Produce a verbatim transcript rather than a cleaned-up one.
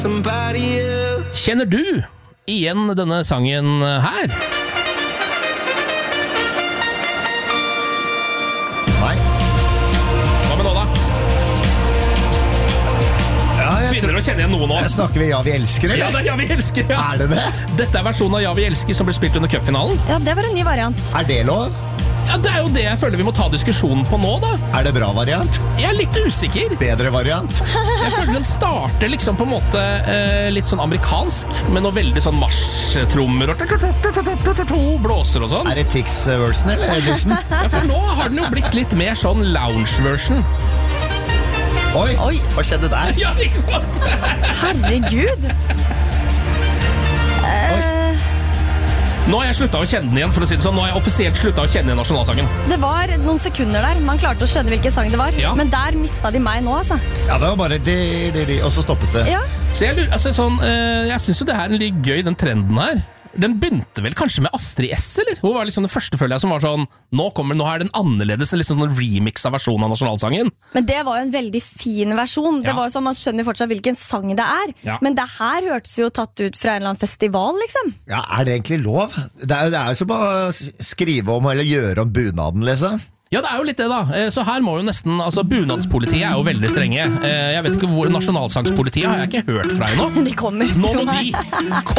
Kjenner du igjen denne sangen her? Nei. Hva med nå da? Ja, jeg Begynner du å kjenne igjen noe nå? Snakker vi Ja, vi elsker, eller? Ja, det er Ja, vi elsker, ja. Er det det? Dette er versjonen av Ja, vi elsker som ble spilt under cupfinalen. Ja, det var en ny variant. Er det lov? Ja, det er jo det jeg føler vi må ta diskusjonen på nå da. Er det bra variant? Jeg er litt usikker. Bedre variant? Jeg føler den starter liksom på en måte eh, litt sånn amerikansk, med noe veldig sånn marsjtrommer og blåser og sånn. Er det Tix-version eller edition? Ja, for nå har den jo blitt litt mer sånn lounge-version. Oi, Oi. hva skjedde der? Ja, ikke sant? Herregud. Eh, Nå har jeg sluttet å kjenne den igjen, for å si det sånn. Nå har jeg offisielt sluttet å kjenne igjen nasjonalsangen. det var noen sekunder der. Man klarte å skjønne hvilken sang det var. Ja. Men der mistet de meg nå, altså. Ja, det var bare di, di, di, og så stoppet det. Ja. Så jeg, lurer, altså, sånn, eh, jeg synes jo det her er litt gøy, den trenden her. Den begynte vel kanskje med Astrid S, eller? Hun var liksom den første, føler jeg, som var sånn, nå kommer, nå er den annerledes, liksom en remix av versjonen av nasjonalsangen. Men det var jo en veldig fin versjon. Det Ja. var jo sånn, Man skjønner fortsatt hvilken sang det er. Ja. Men det her hørtes jo tatt ut fra en eller annen festival, liksom. Ja, er det egentlig lov? Det er, det er jo som å s- skrive om eller gjøre om bunaden, liksom. Ja, det er jo litt det da. Eh, Så her må jo nesten, altså bunadspolitiet er jo veldig strenge. Eh, Jeg vet ikke hvor nasjonalsangspolitiet har jeg ikke hørt fra ennå. De kommer, Nå tro må meg. de